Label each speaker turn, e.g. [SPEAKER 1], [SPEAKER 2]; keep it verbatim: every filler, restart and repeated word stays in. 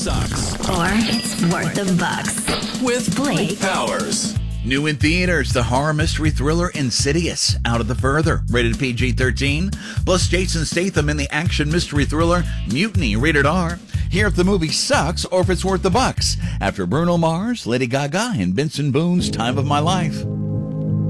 [SPEAKER 1] sucks.
[SPEAKER 2] Or it's worth the bucks.
[SPEAKER 1] With
[SPEAKER 2] Blake
[SPEAKER 1] Powers.
[SPEAKER 3] New in theaters, the horror mystery thriller Insidious, Out of the Further, rated P G thirteen. Plus Jason Statham in the action mystery thriller Mutiny, rated R. Hear if the movie sucks or if it's worth the bucks. After Bruno Mars, Lady Gaga, and Benson Boone's Time of My Life.